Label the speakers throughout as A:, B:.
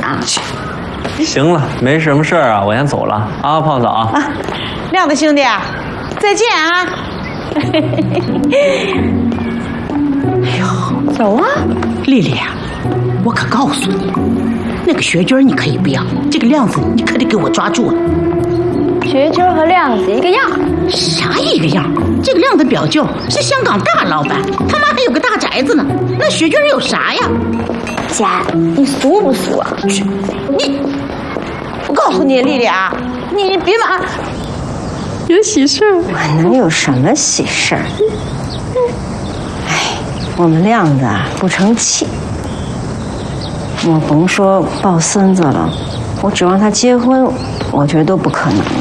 A: 行了，没什么事儿啊，我先走了啊，胖嫂啊。
B: 亮子兄弟，再见啊！
C: 哎呦，走啊，丽丽啊，我可告诉你，那个雪军你可以不要，这个亮子你可得给我抓住了。
D: 雪军和亮子一个样？
C: 啥一个样？这个亮子表舅是香港大老板，他妈还有个大宅子呢。那雪军有啥呀？
D: 姐，你俗不俗啊？
C: 你，
B: 我告诉你，丽丽啊，你别把
E: 有喜事儿。
F: 我能有什么喜事儿？哎，我们亮子啊不成器，我甭说抱孙子了，我指望他结婚，我觉得都不可能了。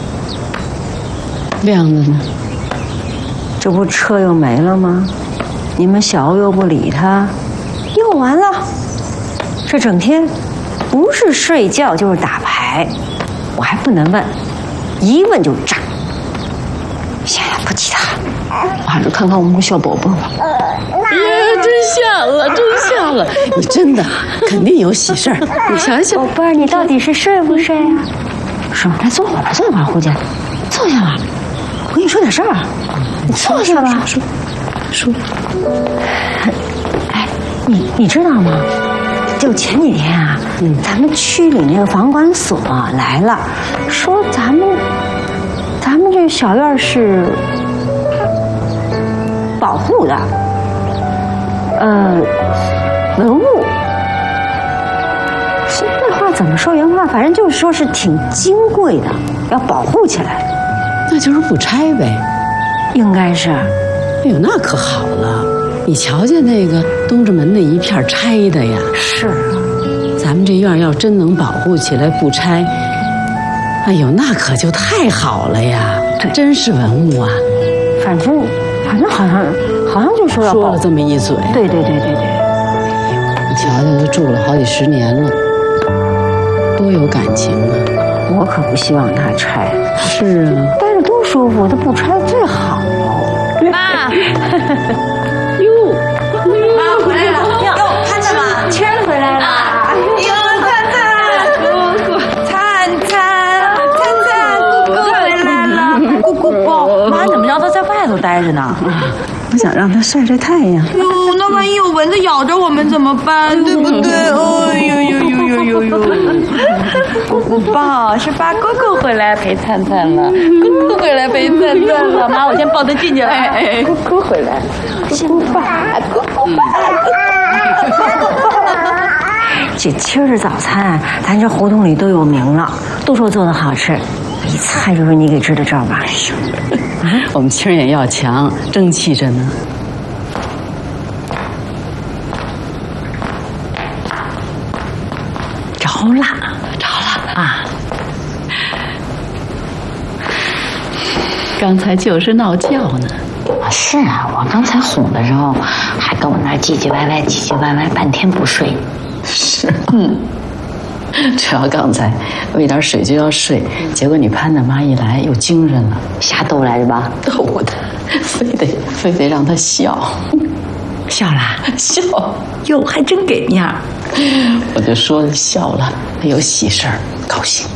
E: 亮子呢？
F: 这不车又没了吗？你们小欧又不理他，又完了。这整天不是睡觉就是打牌，我还不能问，一问就炸。现在不提他，我还是看看我们小宝宝吧。
E: 真像了，真像了！你真的肯定有喜事儿。你想想，
F: 宝贝儿，你到底是睡不睡啊？是吗？来坐会儿吧，坐会儿，胡姐，坐下吧。我跟你说点事儿，你坐下吧。说。哎，你知道吗？就前几天啊，咱们区里那个房管所来了，说咱们这小院是保护的，文物。那话怎么说原话？反正就是说是挺金贵的，要保护起来。
E: 那就是不拆呗。
F: 应该是。
E: 哎呦，那可好了！你瞧见那个东直门那一片拆的呀？
F: 是啊。
E: 咱们这院要真能保护起来不拆，哎呦，那可就太好了呀！
F: 对，
E: 真是文物啊。
F: 反正好像就说要
E: 说了这么一嘴。
F: 对。
E: 你瞧瞧，都住了好几十年了，多有感情啊！
F: 我可不希望他拆。
E: 是啊，
F: 待着多舒服，他不拆最好。
B: 妈，
E: 哟，
B: 妈回来了！哟，看见吗？
F: 圈回来了！
B: 哟，灿，姑姑回来了！姑姑抱，妈怎么让他在外头待着呢？
F: 我想让他晒晒太阳。
B: 哟，那万一有蚊子咬着我们怎么办？对不对？呦！姑姑抱，是爸哥哥回来陪灿灿了，哥哥回来陪灿灿了。妈，我先抱他进去了。哥哥回来了，哥哥爸。
F: 这今儿的早餐，咱这胡同里都有名了，都说做的好吃，一猜就是你给支的招吧？
E: 我们今儿也要强，争气着呢。
F: 着了啊！
E: 刚才就是闹觉呢。
G: 是啊，我刚才哄的时候，还跟我那儿唧唧歪歪，半天不睡。
E: 是，主要刚才喂点水就要睡，结果你潘大妈一来又精神了，
G: 瞎逗来着吧？
E: 逗的，非得让她笑。
C: 笑啦？
E: 笑
C: 哟，还真给面儿。
E: 我就说笑了，有喜事儿，高兴。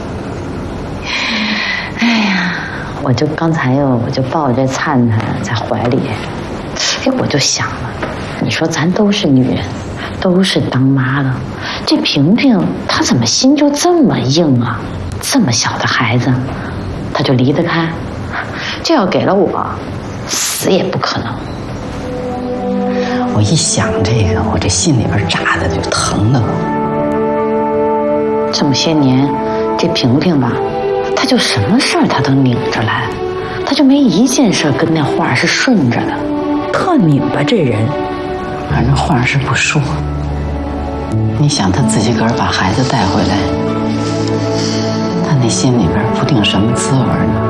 G: 哎呀，我就刚才我就抱着这灿灿在怀里，哎，我就想了，你说咱都是女人，都是当妈的，这萍萍她怎么心就这么硬啊？这么小的孩子，她就离得开？这要给了我，死也不可能。
E: 我一想这个，我这心里边扎的就疼的。
G: 这么些年，这萍萍吧，她就什么事儿她都拧着来，她就没一件事跟那话是顺着的，
C: 特拧巴这人。
E: 反正话是不说。你想她自己个儿把孩子带回来，她那心里边不定什么滋味呢。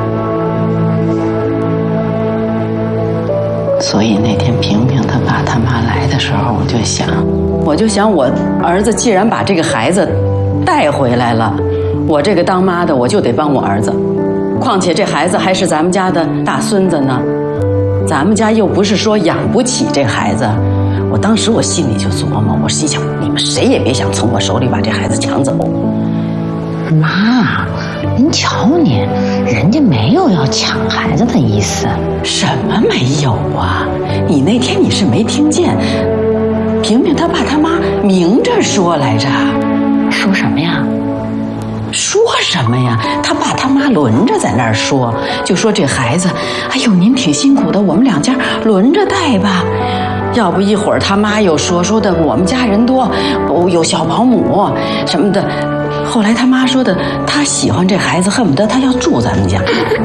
E: 所以那天萍萍她爸他妈来的时候，我就想我儿子既然把这个孩子带回来了，我这个当妈的我就得帮我儿子，况且这孩子还是咱们家的大孙子呢，咱们家又不是说养不起这孩子， 我当时我心里就琢磨，我心想，你们谁也别想从我手里把这孩子抢走。
G: 妈，您瞧您，人家没有要抢孩子的意思。
E: 什么没有啊？你那天你是没听见，平平他爸他妈明着说来着。
G: 说什么呀？
E: 说什么呀？他爸他妈轮着在那儿说，就说这孩子，哎呦，您挺辛苦的，我们两家轮着带吧。要不一会儿他妈又说的我们家人多，有小保姆什么的。后来他妈说的，他喜欢这孩子，恨不得他要住咱们家。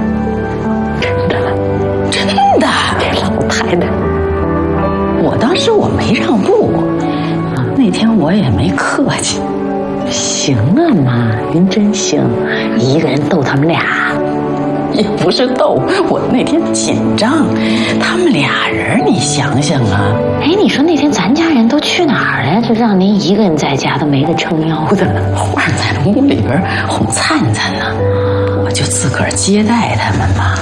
E: 真的，
G: 这老太太，
E: 我当时我没让步，那天我也没客气。
G: 行啊妈，您真行，一个人逗他们俩。
E: 也不是逗，我那天紧张，他们俩人，你想想啊。
G: 哎，你说那天咱家人都去哪儿了？就让您一个人在家都没个撑腰的。
E: 花在屋里边哄灿灿呢，我就自个儿接待他们嘛。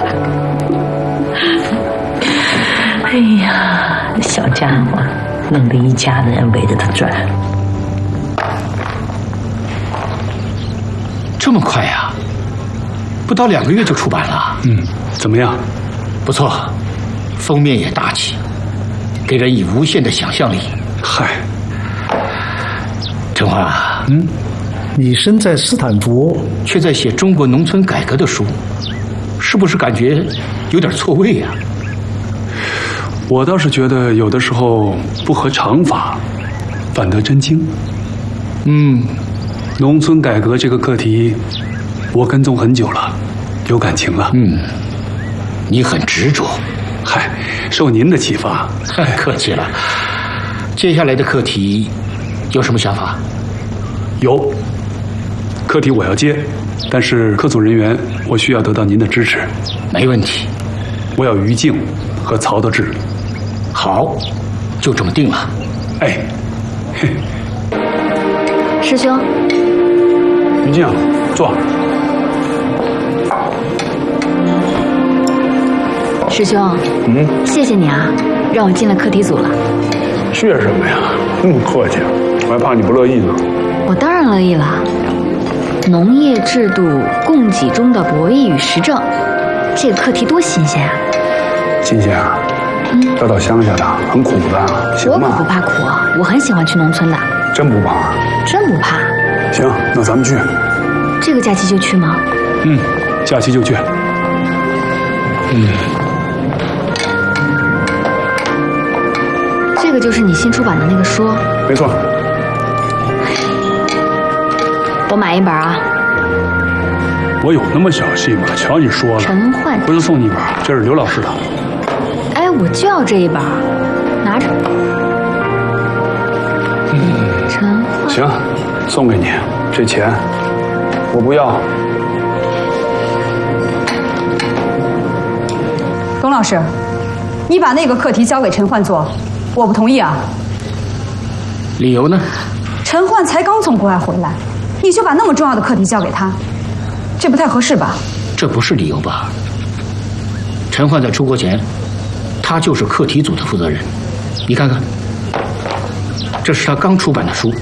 G: 哎呀，小家伙，弄得一家子人围着他转。
H: 这么快呀？不到2个月就出版了。
I: 怎么样？
H: 不错，封面也大气，给人以无限的想象力。
I: 嗨，
H: 陈焕，
J: 你身在斯坦福，
H: 却在写中国农村改革的书，是不是感觉有点错位呀？
I: 我倒是觉得有的时候不合常法，反得真经。农村改革这个课题，我跟踪很久了，有感情了。
H: 你很执着。
I: 嗨，受您的启发。
H: 客气了。接下来的课题有什么想法？
I: 有。课题我要接，但是课组人员我需要得到您的支持。
H: 没问题。
I: 我要于静和曹德志。
H: 好，就这么定了。
I: 哎，
D: 师兄，
I: 于静，坐。
D: 师兄，谢谢你啊，让我进了课题组了。
I: 谢什么呀？那么客气，我还怕你不乐意呢。
D: 我当然乐意了。农业制度供给中的博弈与实证，这个课题多新鲜啊！
I: 新鲜啊！要到乡下的，很苦的，行吗？
D: 我可不怕苦，我很喜欢去农村的。
I: 真不怕？
D: 真不怕。
I: 行，那咱们去。
D: 这个假期就去吗？
I: 假期就去。
D: 这个就是你新出版的那个书？
I: 没错。
D: 我买一本啊。
I: 我有那么小气吗？瞧你说了。
D: 陈焕，
I: 不是送你一本，这是刘老师的。
D: 哎，我就要这一本，拿着。陈焕。
I: 行，送给你，这钱我不要。
K: 董老师，你把那个课题交给陈焕做，我不同意啊。
H: 理由呢？
K: 陈焕才刚从国外回来，你就把那么重要的课题交给他，这不太合适吧？
H: 这不是理由吧？陈焕在出国前，他就是课题组的负责人。你看看，这是他刚出版的书。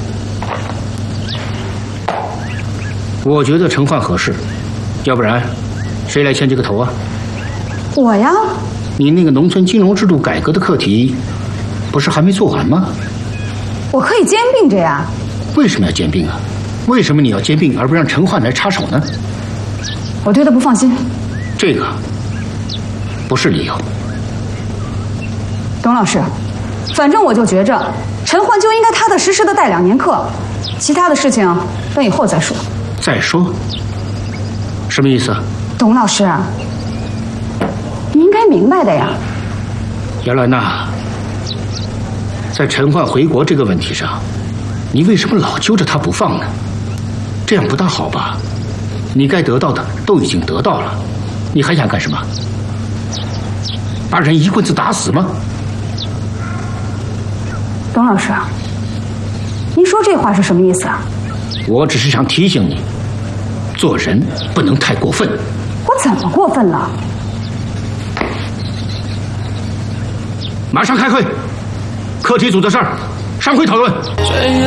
H: 我觉得陈焕合适，要不然谁来牵这个头啊？
K: 我呀。
H: 你那个农村金融制度改革的课题，不是还没做完吗？
K: 我可以兼并着呀。
H: 为什么要兼并啊？为什么你要兼并而不让陈焕来插手呢？
K: 我对他不放心。
H: 这个不是理由。
K: 董老师，反正我就觉着陈焕就应该踏踏实实的带2年课，其他的事情等以后再说。
H: 再说？什么意思啊？
K: 董老师，你应该明白的呀。
H: 杨兰娜，在陈焕回国这个问题上，你为什么老揪着他不放呢？这样不大好吧？你该得到的都已经得到了，你还想干什么？把人一棍子打死吗？
K: 董老师，您说这话是什么意思啊？
H: 我只是想提醒你，做人不能太过分。
K: 我怎么过分了？
H: 马上开会。 课题组的事儿，上回讨论。